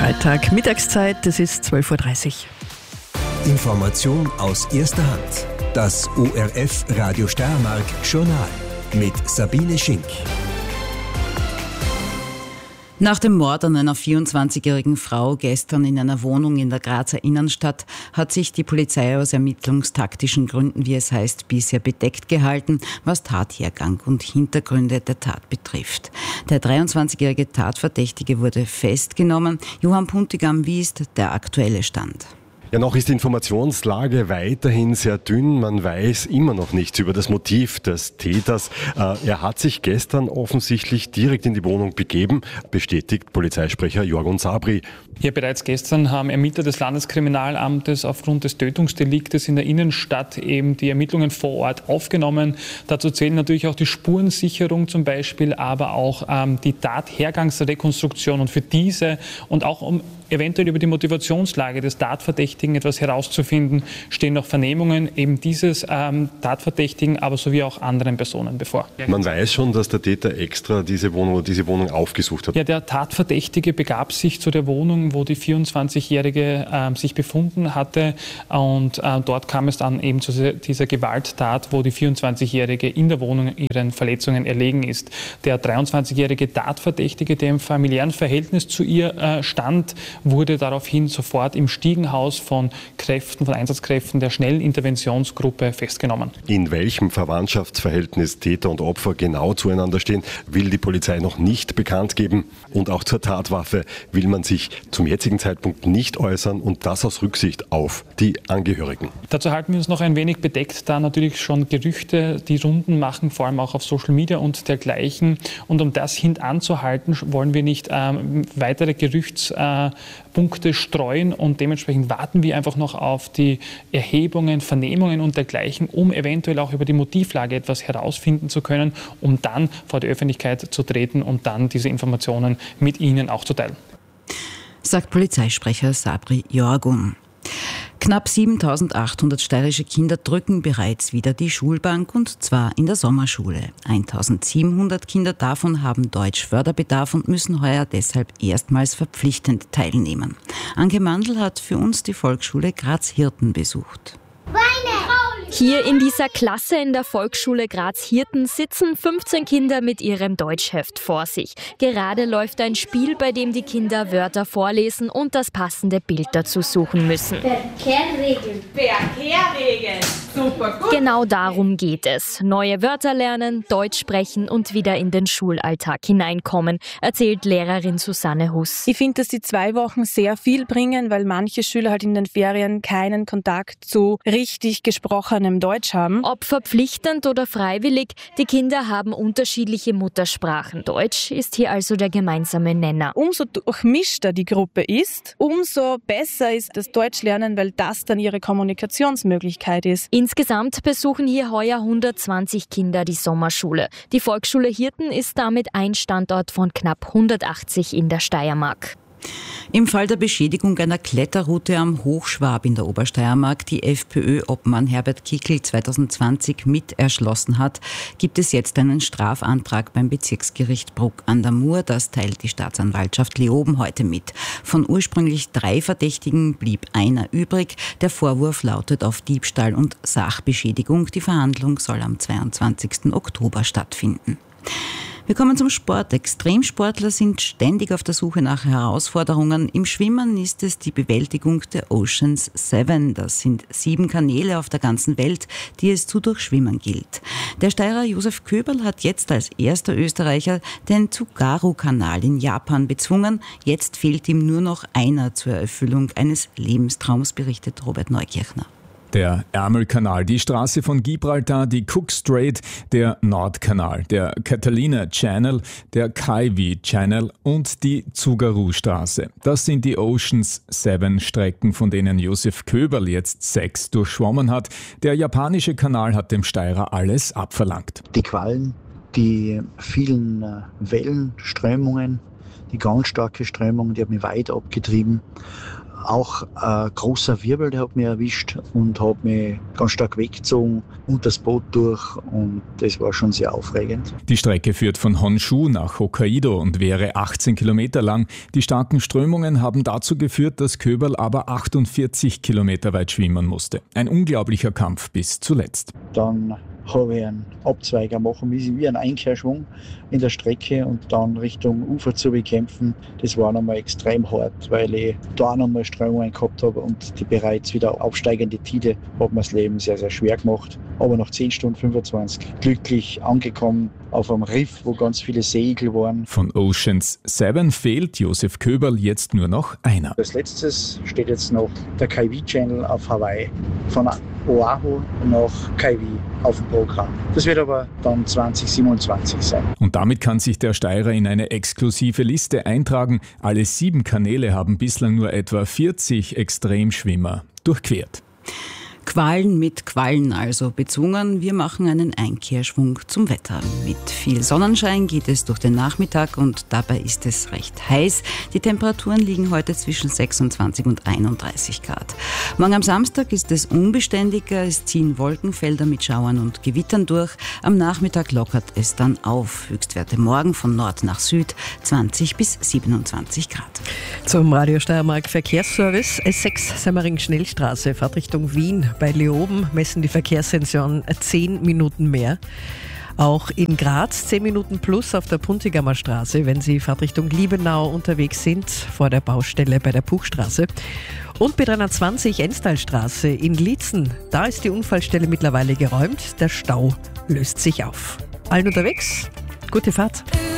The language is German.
Freitag, Mittagszeit, das ist 12.30 Uhr. Information aus erster Hand. Das ORF Radio Steiermark Journal mit Sabine Schink. Nach dem Mord an einer 24-jährigen Frau gestern in einer Wohnung in der Grazer Innenstadt hat sich die Polizei aus ermittlungstaktischen Gründen, wie es heißt, bisher bedeckt gehalten, was Tathergang und Hintergründe der Tat betrifft. Der 23-jährige Tatverdächtige wurde festgenommen. Johann Puntigam, wie ist der aktuelle Stand? Ja, noch ist die Informationslage weiterhin sehr dünn. Man weiß immer noch nichts über das Motiv des Täters. Er hat sich gestern offensichtlich direkt in die Wohnung begeben, bestätigt Polizeisprecher Jorgun Sabri. Ja, bereits gestern haben Ermittler des Landeskriminalamtes aufgrund des Tötungsdeliktes in der Innenstadt eben die Ermittlungen vor Ort aufgenommen. Dazu zählen natürlich auch die Spurensicherung zum Beispiel, aber auch die Tathergangsrekonstruktion. Und für diese und auch um eventuell über die Motivationslage des Tatverdächtigen etwas herauszufinden, stehen noch Vernehmungen eben dieses Tatverdächtigen, aber sowie auch anderen Personen bevor. Man weiß schon, dass der Täter extra diese Wohnung aufgesucht hat. Ja, der Tatverdächtige begab sich zu der Wohnung, wo die 24-Jährige sich befunden hatte, und dort kam es dann eben zu dieser Gewalttat, wo die 24-Jährige in der Wohnung ihren Verletzungen erlegen ist. Der 23-jährige Tatverdächtige, der im familiären Verhältnis zu ihr stand, wurde daraufhin sofort im Stiegenhaus von Einsatzkräften der Schnellinterventionsgruppe festgenommen. In welchem Verwandtschaftsverhältnis Täter und Opfer genau zueinander stehen, will die Polizei noch nicht bekannt geben. Und auch zur Tatwaffe will man sich zum jetzigen Zeitpunkt nicht äußern, und das aus Rücksicht auf die Angehörigen. Dazu halten wir uns noch ein wenig bedeckt, da natürlich schon Gerüchte die Runden machen, vor allem auch auf Social Media und dergleichen. Und um das hintanzuhalten, wollen wir nicht weitere Gerüchtspunkte streuen, und dementsprechend warten wir einfach noch auf die Erhebungen, Vernehmungen und dergleichen, um eventuell auch über die Motivlage etwas herausfinden zu können, um dann vor die Öffentlichkeit zu treten und dann diese Informationen mit Ihnen auch zu teilen. Sagt Polizeisprecher Sabri Jorgun. Knapp 7.800 steirische Kinder drücken bereits wieder die Schulbank, und zwar in der Sommerschule. 1.700 Kinder davon haben Deutschförderbedarf und müssen heuer deshalb erstmals verpflichtend teilnehmen. Anke Mandl hat für uns die Volksschule Graz-Hirten besucht. Hier in dieser Klasse in der Volksschule Graz-Hirten sitzen 15 Kinder mit ihrem Deutschheft vor sich. Gerade läuft ein Spiel, bei dem die Kinder Wörter vorlesen und das passende Bild dazu suchen müssen. Verkehrregeln. Super gut. Genau darum geht es. Neue Wörter lernen, Deutsch sprechen und wieder in den Schulalltag hineinkommen, erzählt Lehrerin Susanne Huss. Ich finde, dass die 2 Wochen sehr viel bringen, weil manche Schüler halt in den Ferien keinen Kontakt zu richtig gesprochenem Deutsch haben. Ob verpflichtend oder freiwillig, die Kinder haben unterschiedliche Muttersprachen. Deutsch ist hier also der gemeinsame Nenner. Umso durchmischter die Gruppe ist, umso besser ist das Deutschlernen, weil das dann ihre Kommunikationsmöglichkeit ist. Insgesamt besuchen hier heuer 120 Kinder die Sommerschule. Die Volksschule Hirten ist damit ein Standort von knapp 180 in der Steiermark. Im Fall der Beschädigung einer Kletterroute am Hochschwab in der Obersteiermark, die FPÖ-Obmann Herbert Kickl 2020 mit erschlossen hat, gibt es jetzt einen Strafantrag beim Bezirksgericht Bruck an der Mur. Das teilt die Staatsanwaltschaft Leoben heute mit. Von ursprünglich 3 Verdächtigen blieb einer übrig. Der Vorwurf lautet auf Diebstahl und Sachbeschädigung. Die Verhandlung soll am 22. Oktober stattfinden. Wir kommen zum Sport. Extremsportler sind ständig auf der Suche nach Herausforderungen. Im Schwimmen ist es die Bewältigung der Oceans 7. Das sind 7 Kanäle auf der ganzen Welt, die es zu durchschwimmen gilt. Der Steirer Josef Köberl hat jetzt als erster Österreicher den Tsugaru-Kanal in Japan bezwungen. Jetzt fehlt ihm nur noch einer zur Erfüllung eines Lebenstraums, berichtet Robert Neukirchner. Der Ärmelkanal, die Straße von Gibraltar, die Cook Strait, der Nordkanal, der Catalina Channel, der Kaiwi Channel und die Tsugaru-Straße. Das sind die Oceans 7 Strecken, von denen Josef Köberl jetzt 6 durchschwommen hat. Der japanische Kanal hat dem Steirer alles abverlangt. Die Quallen, die vielen Wellenströmungen, die ganz starke Strömung, die hat mich weit abgetrieben. auch ein großer Wirbel, der hat mich erwischt und hat mich ganz stark weggezogen und das Boot durch und das war schon sehr aufregend. Die Strecke führt von Honshu nach Hokkaido und wäre 18 Kilometer lang. Die starken Strömungen haben dazu geführt, dass Köberl aber 48 Kilometer weit schwimmen musste. Ein unglaublicher Kampf bis zuletzt. Dann habe ich einen Abzweiger machen müssen, wie einen Einkehrschwung in der Strecke und dann Richtung Ufer zu bekämpfen. Das war nochmal extrem hart, weil ich da nochmal Strömungen gehabt habe und die bereits wieder aufsteigende Tide hat mir das Leben sehr, sehr schwer gemacht. Aber nach 10 Stunden 25 glücklich angekommen auf einem Riff, wo ganz viele Segel waren. Von Oceans 7 fehlt Josef Köberl jetzt nur noch einer. Als letztes steht jetzt noch der Kaiwi Channel auf Hawaii. Von Oahu nach Kaiwi auf dem Programm. Das wird aber dann 2027 sein. Und damit kann sich der Steirer in eine exklusive Liste eintragen. Alle 7 Kanäle haben bislang nur etwa 40 Extremschwimmer durchquert. Qualen mit Quallen also bezwungen. Wir machen einen Einkehrschwung zum Wetter. Mit viel Sonnenschein geht es durch den Nachmittag und dabei ist es recht heiß. Die Temperaturen liegen heute zwischen 26 und 31 Grad. Morgen am Samstag ist es unbeständiger. Es ziehen Wolkenfelder mit Schauern und Gewittern durch. Am Nachmittag lockert es dann auf. Höchstwerte morgen von Nord nach Süd 20 bis 27 Grad. Zum Radio Steiermark Verkehrsservice. S6 Semmering-Schnellstraße, Fahrt Richtung Wien. Bei Leoben messen die Verkehrssensoren 10 Minuten mehr. Auch in Graz 10 Minuten plus auf der Puntigamer Straße, wenn Sie Fahrtrichtung Liebenau unterwegs sind, vor der Baustelle bei der Puchstraße. Und B320 Enstalstraße in Liezen, da ist die Unfallstelle mittlerweile geräumt. Der Stau löst sich auf. Allen unterwegs, gute Fahrt.